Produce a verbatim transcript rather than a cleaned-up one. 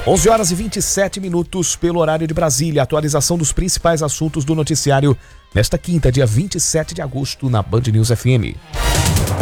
onze horas e vinte e sete minutos pelo horário de Brasília. Atualização dos principais assuntos do noticiário nesta quinta, dia vinte e sete de agosto, na Band News F M.